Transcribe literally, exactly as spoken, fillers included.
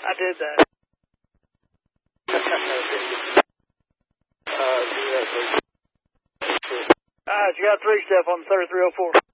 I did that. uh, do that, please. All right, you got three step on the thirty-three oh four.